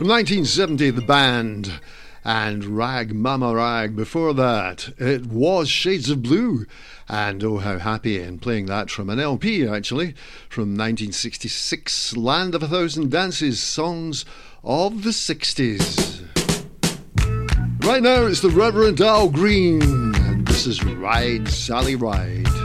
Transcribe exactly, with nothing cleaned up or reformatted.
From nineteen seventy, The Band, and Rag Mama Rag. Before that, it was Shades of Blue, and Oh How Happy, and playing that from an L P actually, from nineteen sixty-six, Land of a Thousand Dances, songs of the sixties. Right now it's the Reverend Al Green, and this is Ride Sally Ride.